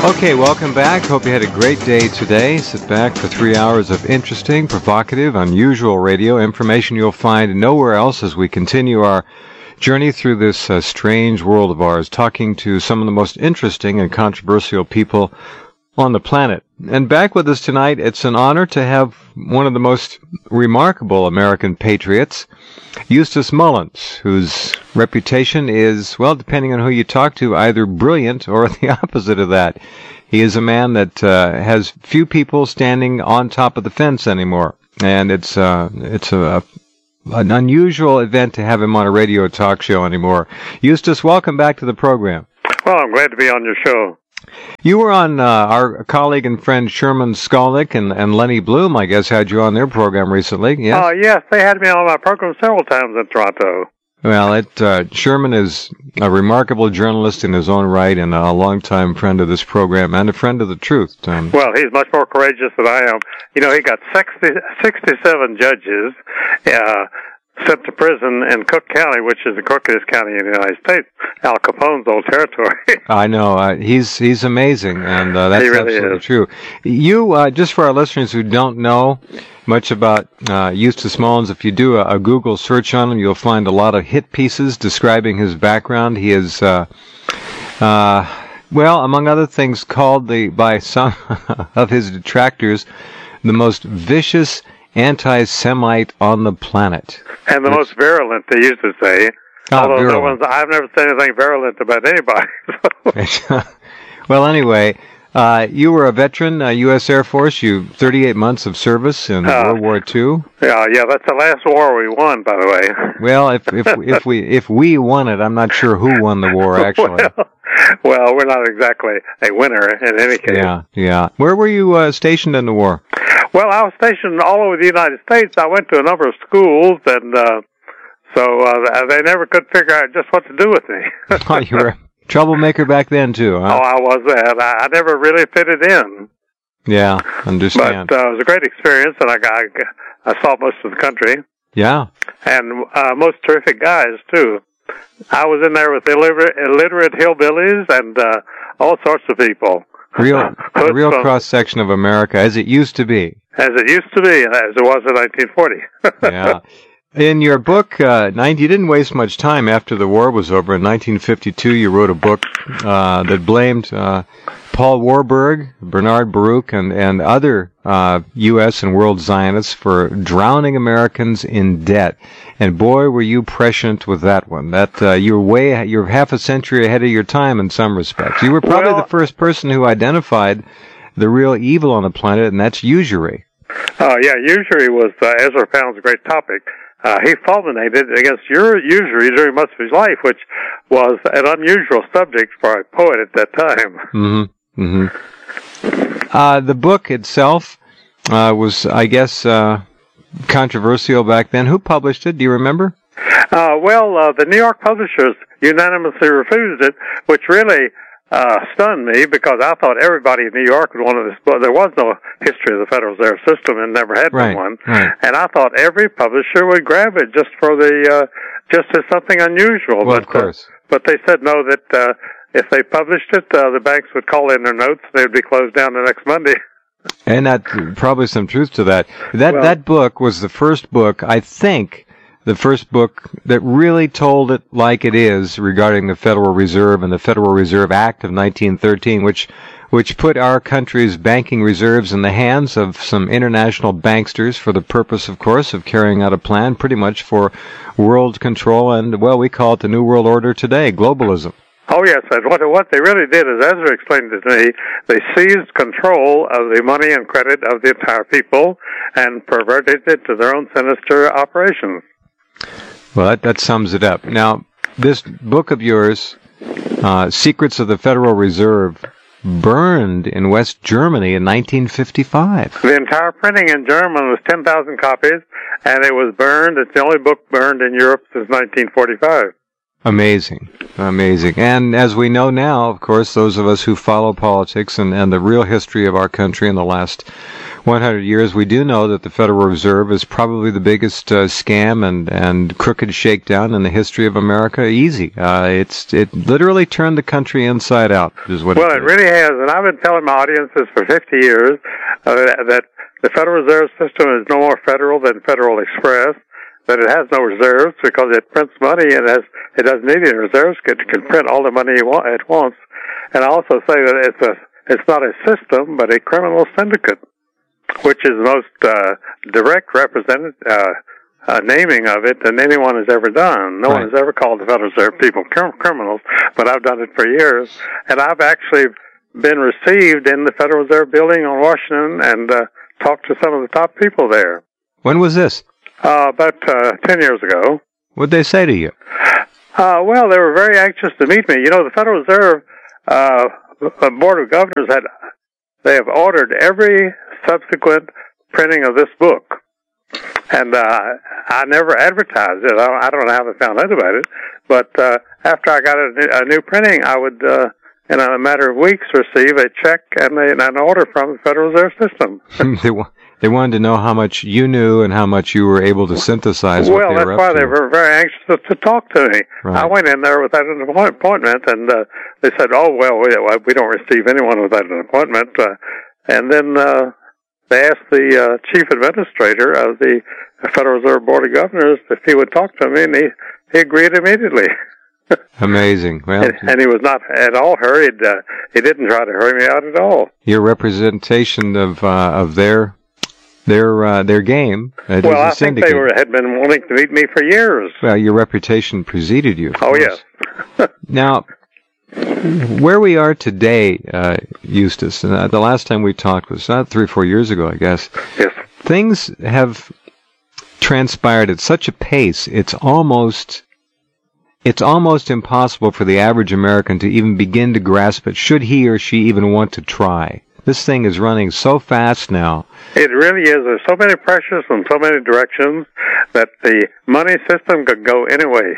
Okay, welcome back. Hope you had a great day today. Sit back for 3 hours of interesting, provocative, unusual radio information you'll find nowhere else as we continue our journey through this strange world of ours, talking to some of the most interesting and controversial people on the planet. And back with us tonight, it's an honor to have one of the most remarkable American patriots, Eustace Mullins, whose reputation is, well, depending on who you talk to, either brilliant or the opposite of that. He is a man that has few people standing on top of the fence anymore, and it's an unusual event to have him on a radio talk show anymore. Eustace, welcome back to the program. Well, I'm glad to be on your show. You were on our colleague and friend Sherman Skolnick and Lenny Bloom, I guess, had you on their program recently, yes? Yes, they had me on my program several times in Toronto. Well, Sherman is a remarkable journalist in his own right and a longtime friend of this program and a friend of the truth. Well, he's much more courageous than I am. You know, he got 67 judges sent to prison in Cook County, which is the crookedest county in the United States, Al Capone's old territory. I know. He's amazing, and that's really absolutely is. true. You, just for our listeners who don't know much about Eustace Mullins, if you do a Google search on him, you'll find a lot of hit pieces describing his background. He is, well, among other things, called by some of his detractors the most vicious anti-Semite on the planet. And the most virulent, they used to say. Although virulent. I've never said anything virulent about anybody. Well, anyway, you were a veteran, U.S. Air Force. 38 months of service in World War II. Yeah, that's the last war we won, by the way. Well, if we won it, I'm not sure who won the war, actually. Well, we're not exactly a winner in any case. Yeah. Where were you stationed in the war? Well, I was stationed all over the United States. I went to a number of schools, and so they never could figure out just what to do with me. Oh, you were a troublemaker back then, too, huh? Oh, I was that. I never really fitted in. Yeah, understand. But it was a great experience, and I saw most of the country. Yeah. And most terrific guys, too. I was in there with illiterate hillbillies and all sorts of people. A real cross-section of America, as it used to be. As it used to be, as it was in 1940. Yeah. In your book, you didn't waste much time after the war was over. In 1952, you wrote a book that blamed Paul Warburg, Bernard Baruch, and other U.S. and world Zionists for drowning Americans in debt. And boy, were you prescient with that one. That you're half a century ahead of your time in some respects. You were probably the first person who identified the real evil on the planet, and that's usury. Yeah, usury was Ezra Pound's great topic. He fulminated against usury during much of his life, which was an unusual subject for a poet at that time. The book itself was, I guess, controversial back then. Who published it? Do you remember? The New York publishers unanimously refused it, which really stunned me because I thought everybody in New York would want this book. There was no history of the Federal Reserve System and never had been one. Right. And I thought every publisher would grab it just as something unusual. Well, of course. But they said no, that if they published it, the banks would call in their notes. They would be closed down the next Monday. And that probably some truth to that. That book was the first book, I think, the first book that really told it like it is regarding the Federal Reserve and the Federal Reserve Act of 1913, which put our country's banking reserves in the hands of some international banksters for the purpose, of course, of carrying out a plan pretty much for world control and, well, we call it the New World Order today, globalism. Oh, yes. And what they really did, as Ezra explained it to me, they seized control of the money and credit of the entire people and perverted it to their own sinister operations. Well, that sums it up. Now, this book of yours, Secrets of the Federal Reserve, burned in West Germany in 1955. The entire printing in German was 10,000 copies, and it was burned. It's the only book burned in Europe since 1945. Amazing. And as we know now, of course, those of us who follow politics and the real history of our country in the last, 100 years. We do know that the Federal Reserve is probably the biggest scam and crooked shakedown in the history of America. Easy. It literally turned the country inside out, is what Well, it really has, and I've been telling my audiences for 50 years that the Federal Reserve System is no more federal than Federal Express, that it has no reserves because it prints money and it doesn't need any reserves. It can print all the money it wants. And I also say that it's not a system, but a criminal syndicate, which is the most direct naming of it than anyone has ever done. No one has ever called the Federal Reserve people criminals, but I've done it for years. And I've actually been received in the Federal Reserve building on Washington and talked to some of the top people there. When was this? About 10 years ago. What'd they say to you? Well, they were very anxious to meet me. You know, the Federal Reserve Board of Governors they have ordered every subsequent printing of this book. And I never advertised it. I don't know how they found out about it. But after I got a new printing, I would, in a matter of weeks, receive a check and an order from the Federal Reserve System. They wanted to know how much you knew and how much you were able to synthesize what they were up to. Well, that's why they were very anxious to talk to me. Right. I went in there without an appointment, and they said, "Oh, well, we don't receive anyone without an appointment." And then they asked the chief administrator of the Federal Reserve Board of Governors if he would talk to me, and he agreed immediately. Amazing. Well, and he was not at all hurried. He didn't try to hurry me out at all. Your representation of their game. Well, I think they had been wanting to meet me for years. Well, your reputation preceded you. Oh, yes. Now, where we are today, Eustace, and the last time we talked was 3 or 4 years ago, I guess. Yes. Things have transpired at such a pace, it's almost impossible for the average American to even begin to grasp it, should he or she even want to try. This thing is running so fast now. It really is. There's so many pressures from so many directions that the money system could go anyway.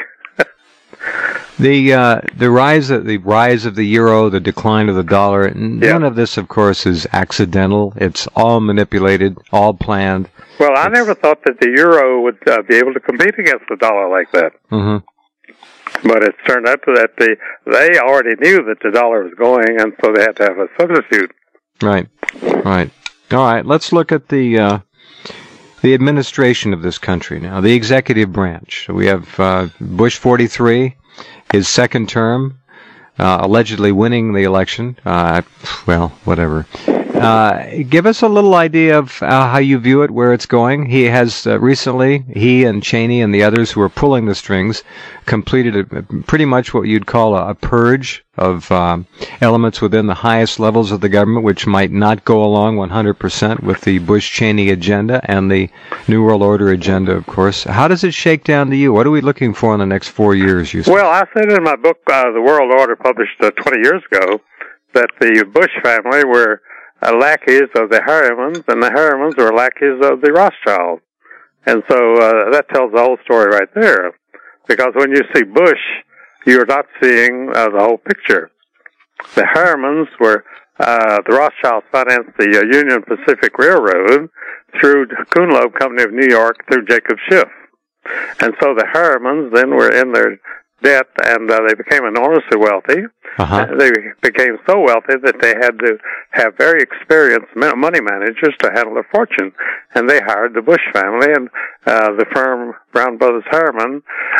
The rise of the euro, the decline of the dollar, none of this, of course, is accidental. It's all manipulated, all planned. Well, I never thought that the euro would be able to compete against the dollar like that. Mm-hmm. But it turned out that they already knew that the dollar was going, and so they had to have a substitute. Right. All right, let's look at the administration of this country now, the executive branch. We have Bush 43, his second term, allegedly winning the election. Well, whatever. Give us a little idea of how you view it, where it's going. He has recently, he and Cheney and the others who are pulling the strings, completed pretty much what you'd call a purge of elements within the highest levels of the government, which might not go along 100% with the Bush-Cheney agenda and the New World Order agenda, of course. How does it shake down to you? What are we looking for in the next 4 years, you say? Well, I said in my book, The World Order, published 20 years ago, that the Bush family were lackeys of the Harrimans, and the Harrimans were lackeys of the Rothschilds. And so that tells the whole story right there. Because when you see Bush, you're not seeing the whole picture. The Harrimans were, the Rothschilds financed the Union Pacific Railroad through Kuhn Loeb Company of New York through Jacob Schiff. And so the Harrimans then were in their debt, and they became enormously wealthy. They became so wealthy that they had to have very experienced money managers to handle their fortune. And they hired the Bush family, and the firm Brown Brothers Harriman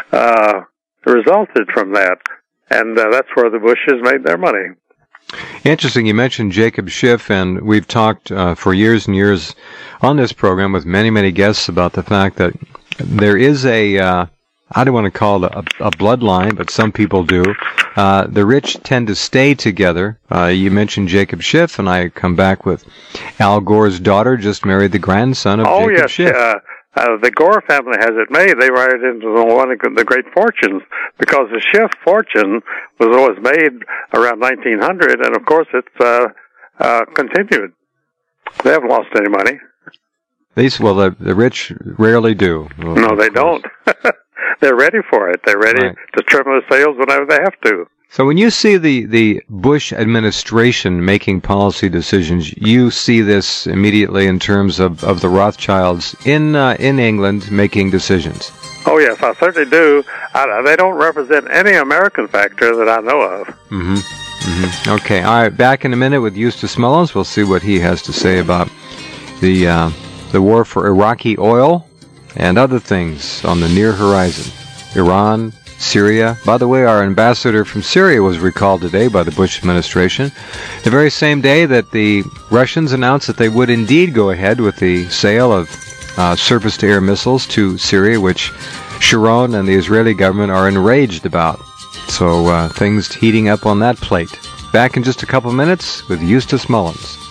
resulted from that. And that's where the Bushes made their money. Interesting. You mentioned Jacob Schiff, and we've talked for years and years on this program with many, many guests about the fact that there is I don't want to call it a bloodline, but some people do. The rich tend to stay together. You mentioned Jacob Schiff, and I come back with Al Gore's daughter just married the grandson of Jacob Schiff. The Gore family has it made. They ride into one of the great fortunes because the Schiff fortune was made around 1900, and of course it's continued. They haven't lost any money. The rich rarely do. No, they don't. They're ready for it. They're ready to trim the sails whenever they have to. So when you see the Bush administration making policy decisions, you see this immediately in terms of the Rothschilds in England making decisions. Oh, yes, I certainly do. They don't represent any American factor that I know of. Mm-hmm. Mm-hmm. Okay. All right. Back in a minute with Eustace Mullins. We'll see what he has to say about the war for Iraqi oil and other things on the near horizon. Iran, Syria. By the way, our ambassador from Syria was recalled today by the Bush administration, the very same day that the Russians announced that they would indeed go ahead with the sale of surface-to-air missiles to Syria, which Sharon and the Israeli government are enraged about. So things heating up on that plate. Back in just a couple minutes with Eustace Mullins.